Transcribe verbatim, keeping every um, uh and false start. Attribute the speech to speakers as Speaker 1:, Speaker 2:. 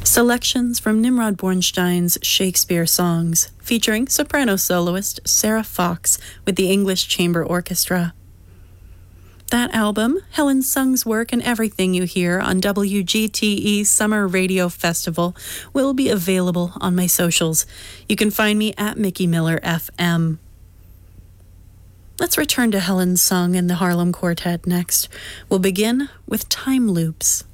Speaker 1: Selections from Nimrod Bornstein's Shakespeare Songs, featuring soprano soloist Sarah Fox with the English Chamber Orchestra. That album, Helen Sung's work and everything you hear on W G T E Summer Radio Festival, will be available on my socials. You can find me at Mickey Miller F M. Let's return to Helen Sung and the Harlem Quartet next. We'll begin with Time Loops.